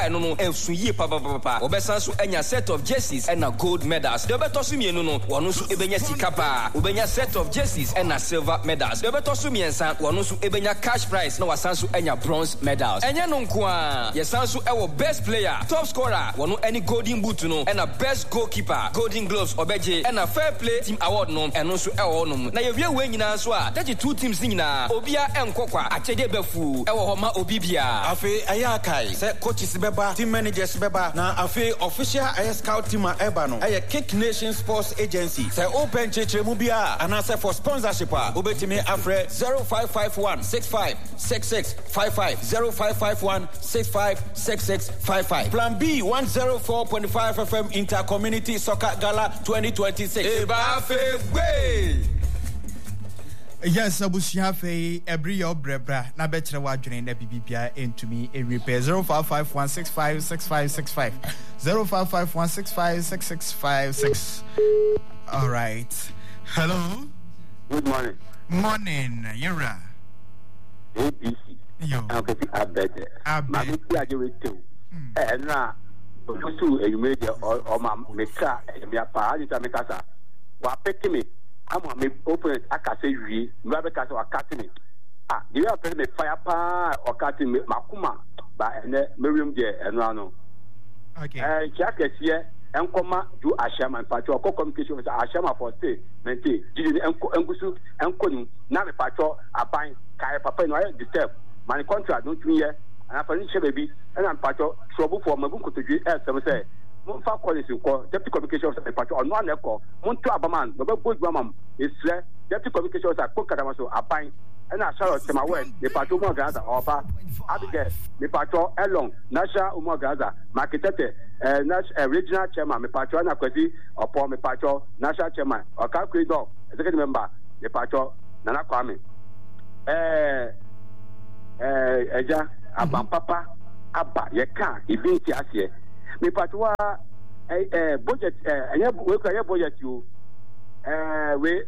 no no ensuye papa obesan so enya set of jerseys and a gold medals de beto so mienu no wono so ebenya sika pa obenya set of jerseys and a silver medals de beto so miensa wono so ebenya cash prize na wasan so enya bronze medals enya no nko a yesan so ewo best player top scorer wono any golden boot no and a best goalkeeper golden gloves obeje and a fair play team award no eno so ewo no na yewie we nyina so a 32 teams nyina obia enkokwa achede befu ewo ho ma obibia afi ayakai se coaches beba team managers beba na afi official scout team eba no aye Kick Nation Sports Agency se open chechemu bia anase for sponsorship a obetimi afre 0551656655 0551656655 plan B 104.5 FM Intercommunity Soccer Gala 2026 eba fe way. Yes, abusia fe every year brebra na betre wadwene na bibibia entumi e repair 0551656565 0551656656. All right. Hello. Good morning. Morning. Yura. ABC. Yo. Okay, abete. Mami ti aje wetu. Na ofusu eyumeje o ma meka mi apa aje ta mekasa. Wa pekime ama me opponent akase wi nwa be kase wakati me the way I me fire pa okati me makuma ba ene merium je eno ano okay chiakesie enkoma du ashama pacho ko communication with ashama for stay mente jiji enkusu enkonu na me pacho aban kai papa no I disturb my contract don't me here and I finish baby and I'm pacho trouble for mabu kotodwi some say Monfa calling ko deputy communication officer pacho ono aneko monto abaman no be bold mamam isre deputy communication officer ko kadama so aban na Charlotte Semawe the pacho mo gaza oba Abigail the pacho Elong Nasha Umo Gaza Makitete regional chairman me pacho na kwesi opo me pacho national chairman Oka Kwido executive member the pacho Nana Kwame eja aban papa aba ye kan ibinti asie me patwa budget we can budget you we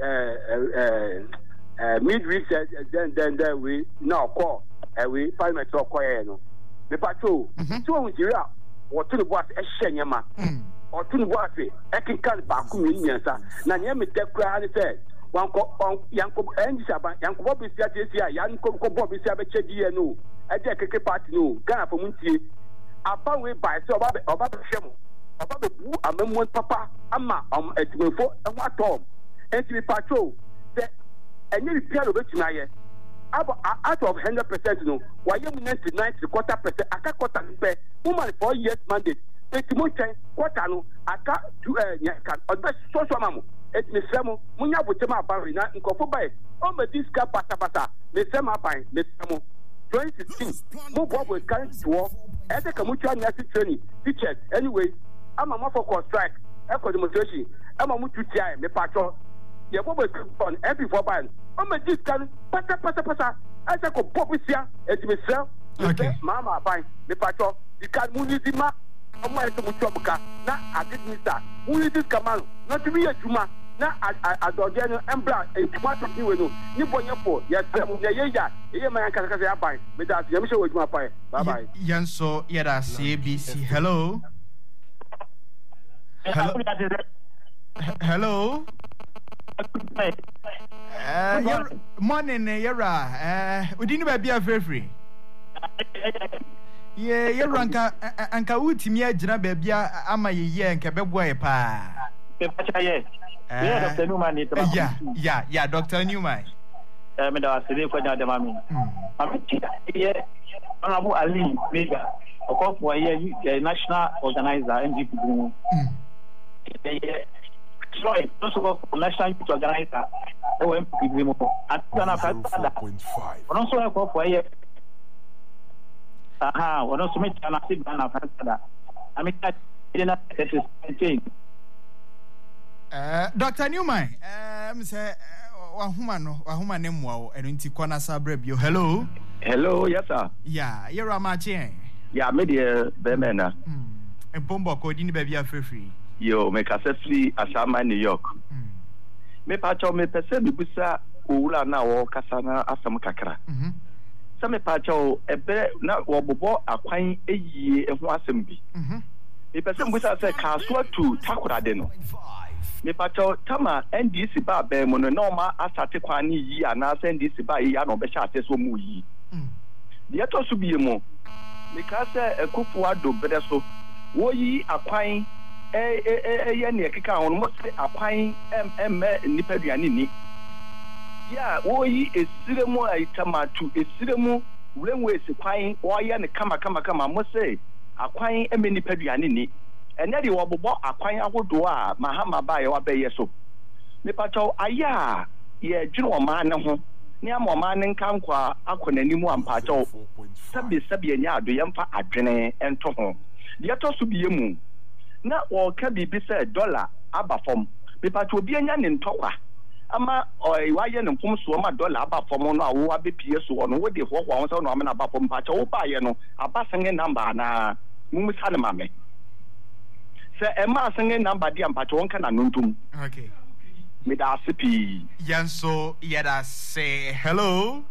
midweek then we now call we parliament call no me patwa so we dira what to the boss ehyenyama or to the boss e kan ba ku nyansa na nya me tekra ni say wanko yanko enjisaba yanko bobisia tesia yanko bobisia be chedi no eje keke party no Ghana for muntie apa we buy so oba hwemo oba be bu amemon papa ama etimefo enwa tom entimi patrol se enye repair no betima ye out of 100% no waye mu 99.25% aka quarter pe woman 4 years mandate etimo twen quarter no aka nyaka oba so mamu etmisemo munya botema abari na nkofo bai o me diska pata me sema bai me semo 2016 mo bobo kan to ete kamuchwa nyasi training teachers anyway ama mo for strike e demonstration ama mo tutia me patro ye bobo on every for ban o me diska pata ete ko bobisia etmisem okay mama bai me patro dikan munizima omo ete mo chobuka na agidnisa munizika man not to be a juma na adogeno embra entumatu kiwe no ni bonyefo yesem ya yeya eye man kaka ya ban me da ya mishe wojuma pa bye bye yanso yada CBC hello morning yara udini ba bia free yeah yara anka utimi agina ba bia ama yeye nka bebo e pa Dr. Newman yeah Dr. Newman me da wasiri ko nya de mami Honorable Ali Mega for a national organizer NGP sorry also go national youth organizer OMP at Ghana Father also go for a one also meet Ghana Father I mean that is Dr. Newman me say wahuma ne mwa eno nti kona sabre bio hello yes sir you're a machi me de be mena Mpombo ko di ni ba bia free yo me ka se free asama New York me pa cho me pese bi busa owura na wo kasa na asam kakra Some pacho a bear not wobo a quine a year and one assembly. The person with us a castle to Takura deno. Me pacho Tama and this about bear mononoma as a tequani ye and I send this by Yano Beshates or Mui. The other should be a mo. Because a cupuado bereso, wo ye a quine a yanny on must say a pine nipedianini. Ya wo yi esiremu aitama tu esiremu renwe sekwan wo ya ne kama mo say akwan emenipaduane ni enya de wo bobọ akwan ahodo a mahama ba ye wa beye so me pacho aya ye dwene o ma ne ho ne am o ma ne nkan kwa akonanimu ampacho sabi enya ado yemfa adwene ento ho de to so biye mu na wo ka bibi say dollar aba fom me pacho obi enya ne ntokwa ama waye no pom so ma dollar aba fom no awo abepie so no wo de ho ho so no amena aba fom pacha wo ba ye no aba senge number na mumu sane mame se ema senge number di ampacha won kana nontum okay me da sipi yanso yeda say hello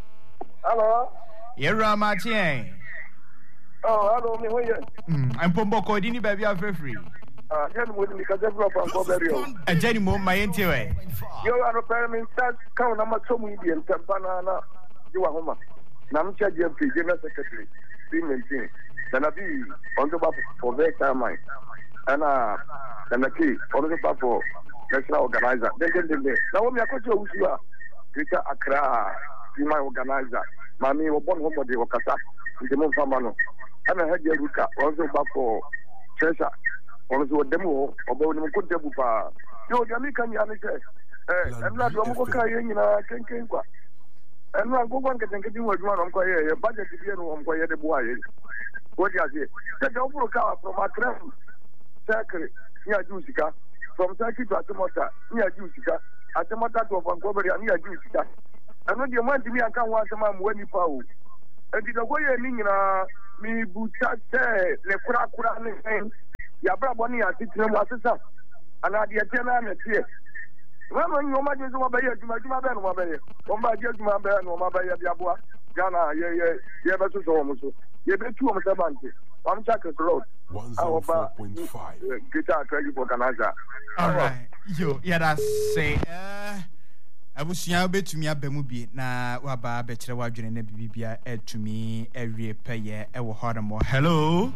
yera matien hello me hoye I'm pomboko di ni baby afrefree Jenny mo ni ka jebro pa ko berio. Jenny mo mayenti we. Yo ano parent start count na maso mu bi en tampana na jiwa homa. Na mcha JP General Secretary 2019. Na bi on the back for that time. Ana na ki on the back for national organizer. Den. Na wo mi akojo usuwa. Greater Accra my organizer. Mami wo bon homo de wakasa. Ndemo fama no. Ana haje ruka on the back for treasure. On the demo about the Kuntabupa. You can you say, I'm not going to carry in a Kenkenqua. And I'm going to get you one on Koya, budget to be on Koya de Boy. What you say? Take over a car from a tram, Sacre, near Jusica, from Turkey to Atamota, near Jusica, Atamota to Vancouver, near Jusica. And when you want to me, I can't want a man when you power. And the way I mean, me Bucha say, Le Kura. Ya bra boni atitire mu asesa ana de tena na tie wama nyo ma jesu ma baye aduma be no ma baye o ma je aduma be no ma baye bia boa gana ye be so mo so ye be tu o mo sabanti am chakers road 104.5 Greater credit for Canada. All right yo yeah that say abusia betumi abamu bi na waba be kire wadwene na bibia etumi awie peye e wo horamo. Hello.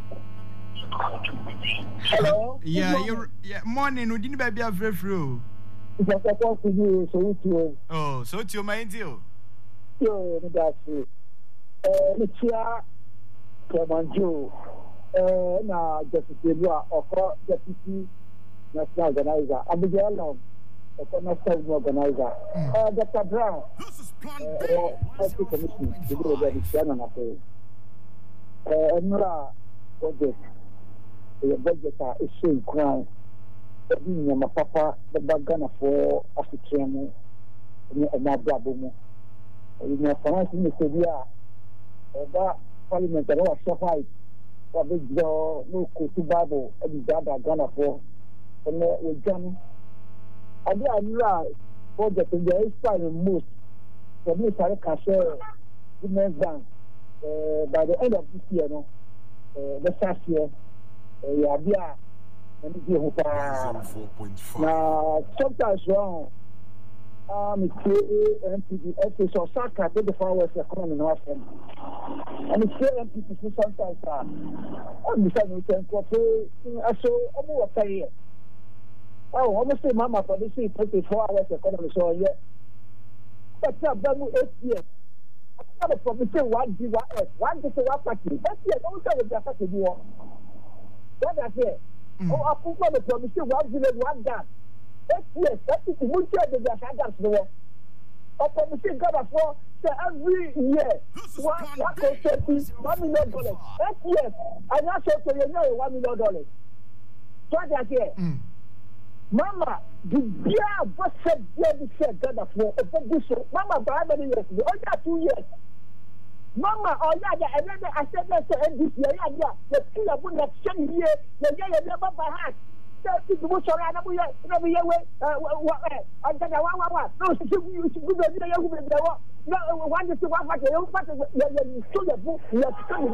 Yeah, morning. We didn't be a very few. Oh, so to my deal. That's it. It's here. Kamanjo. Now, Justice or Deputy National Organizer. I'm the alone. National Organizer. Dr. Brown. This is Plan B. Commission. The budget. The budget is so crying. My papa, the bagana for African, my brabo. In your financing the Serbia, that parliament, I was survived. For the no to Bible, and the other Ghana for, and with Johnny. I did a budget in the East most. For me, I can share women's bank by the end of this year. No, the first year. Yeah, and sometimes wrong. It's MPD, so Saka, the forward economy, and it's MPD sometimes. I'm deciding to incorporate. So, I'm more career. Oh, I'm say, Mama, for this 24 hours economy, so yeah. But I've done 8 years. I'm not a promise, one to say, what party? That's it, don't tell me that's what you want. What I say? Oh, I put on the promise, 1 billion, 1 gun. 8 years, that is the multi of the Gazagas. I promise God for every year, $1 million. 8 years, and that's also $1 million. What I say? Mama, the year was said, God for Mama, by how many years? Only 2 years. Mama, oh yeah, and then I said that this year, the skill of that same year, the year never by heart. So people around every year, I got a 1 no, you should go there. No, one is one part, you part of the book, you have to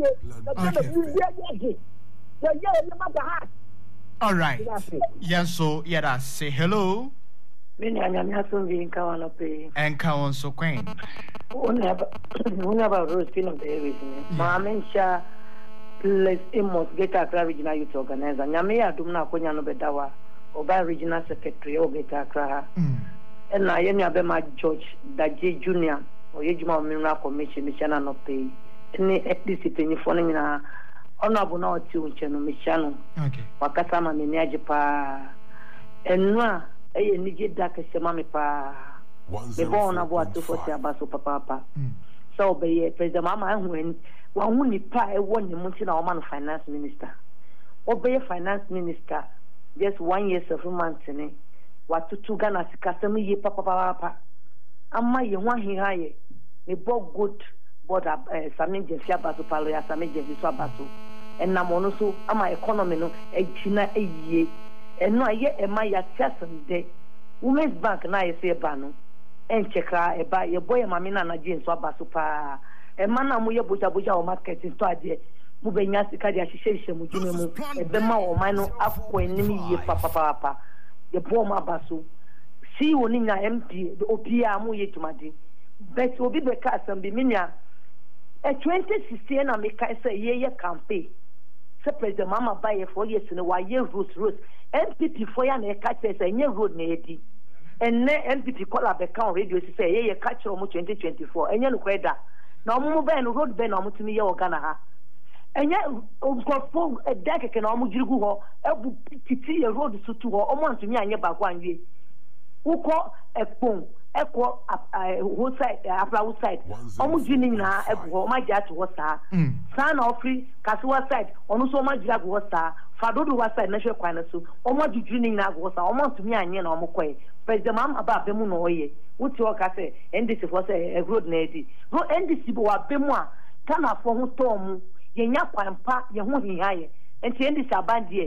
the all right. Yes, so yeah, say hello. Many I am not being Kawanope and Kawan so quaint. One about Rose Pin of the everything. Mamensha, let's almost get a regional youth organizer. Yamea Dumna Konyano Bedawa, or by regional secretary or Beta Kraha. And I am Abema George, that J. Junior, or Yajuma Mira Commission, Michana no pay. Any ethnicity phoning in a honorable no to Michano. Okay. Wakasama Miniajipa. And now, a nigga dark as Mammy Pa. The born of what to force Abaso Papa. So be President Mamma when one only pie won the Muntina Oman finance minister. Obey finance minister just 1 year 7 months in it. What to two Ghana customer ye papa. And my one he high. They bought good border Samin Jeffia Basu Paloya Samin Jeffia Basu. And Namonoso, am my economy no a China a ye. And no yet a my assassin day. Women's Bank na say bano. And check a buy a boy mamina na jeans Swabasupa. A man amuya buja or market in Twadia. Mubenyasika association with you, a bema or mino after enemy ye papa. The Boma Basu. See you in empty, the Opia Muye to Madi. Bet will be the cast and be minia. A 2016, I make I say, ye campaign. Separate the mama buy a 4 years in a while, Rose. MPP for yan a catches a new road needy. And MPP call up account radio to say, ye catch almost 2024, and you queda. Now move and road ben almost to me or Ghana. And yet, a deck can almost go, a road to almost to me and your back 1 year. Who call a phone, echo who side, outside, almost winning now, my judge was San of free, Casua side, almost so much jag was Fado was side, National Quanasu, almost winning now was almost to me and yen almost. President Mam about Bemunoye, which your cafe, and this was a road nady. No end this boa Bemois, Tana for who told me. Yenya kwampa ye ho hiaye enti endi sabandie